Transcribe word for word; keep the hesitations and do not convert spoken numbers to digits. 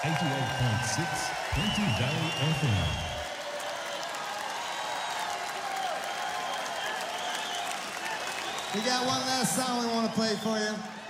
eighty-eight point six, Plenty Valley F M. We got one last song we want to play for you.